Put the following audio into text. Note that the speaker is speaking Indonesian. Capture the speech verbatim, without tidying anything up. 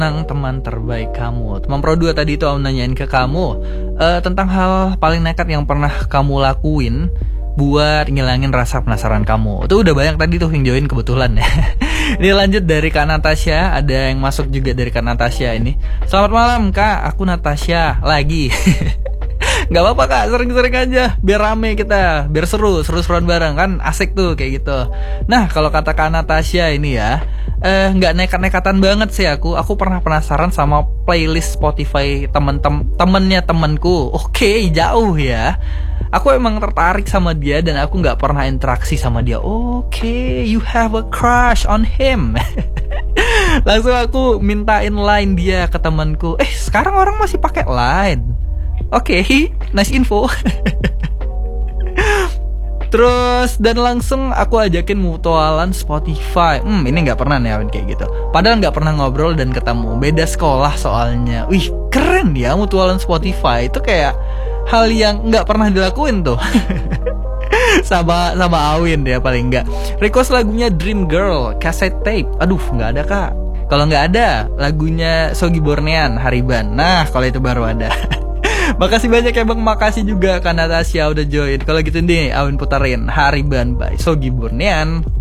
Tentang teman terbaik kamu. Teman Pro dua tadi itu aku nanyain ke kamu uh, tentang hal paling nekat yang pernah kamu lakuin buat ngilangin rasa penasaran kamu. Itu udah banyak tadi tuh yang join kebetulan ya. Ini lanjut dari Kak Natasha. Ada yang masuk juga dari Kak Natasha ini. Selamat malam Kak, aku Natasha lagi. Gak apa-apa Kak, sering-sering aja biar rame kita, biar seru, seru-seruan bareng kan, asik tuh kayak gitu. Nah kalau kata Kak Natasha ini ya, eh nggak nekat-nekatan banget sih aku. Aku pernah penasaran sama playlist Spotify temen-tem temennya temenku. Oke, jauh ya. Aku emang tertarik sama dia dan aku nggak pernah interaksi sama dia. Oke, you have a crush on him. Langsung aku mintain line dia ke temanku. Eh, sekarang orang masih pakai line. Oke, okay, nice info. Terus dan langsung aku ajakin mutualan Spotify. Hmm, ini nggak pernah nih Awin kayak gitu. Padahal nggak pernah ngobrol dan ketemu. Beda sekolah soalnya. Wih, keren ya mutualan Spotify. Itu kayak hal yang nggak pernah dilakuin tuh. sama sama Awin ya paling nggak. Request lagunya Dream Girl, cassette tape. Aduh, nggak ada Kak. Kalau nggak ada lagunya Sogi Bornean, Hariban. Nah, kalau itu baru ada. Makasih banyak ya Bang, makasih juga Kak Natasha udah join. Kalau gitu nih Awin putarin Hariban by Sogi Bornean.